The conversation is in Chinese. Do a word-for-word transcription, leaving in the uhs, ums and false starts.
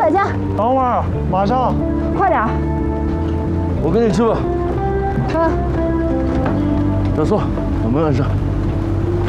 再见。 等会儿，马上。 快点。 我跟你去吧。 嗯。 小苏，有没有事？